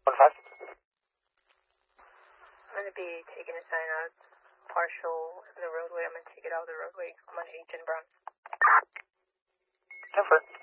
I'm going to be taking a sign out partial of the roadway. I'm going to take it out of the roadway. I'm on H and Brown. Confirm.